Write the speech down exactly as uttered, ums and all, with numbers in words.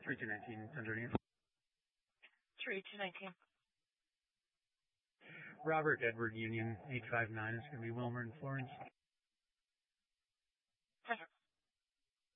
three two nineteen, underneath. three two nineteen. Robert Edward Union, eight five nine. It's going to be Wilmer and Florence.